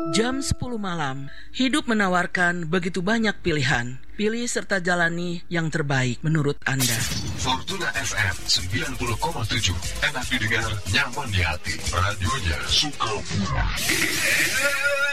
Jam 10 malam, hidup menawarkan begitu banyak pilihan. Pilih serta jalani yang terbaik menurut Anda. Fortuna FM 90,7. Enak didengar, nyaman di hati. Radionya suka.